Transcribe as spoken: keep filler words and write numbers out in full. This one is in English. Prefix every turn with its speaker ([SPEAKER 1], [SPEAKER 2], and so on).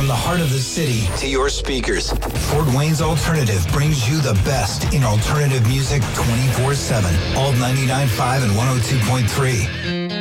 [SPEAKER 1] the heart of the city to your speakers. Fort Wayne's Alternative brings you the best in alternative music twenty-four seven. Alt ninety-nine point five and one oh two point three.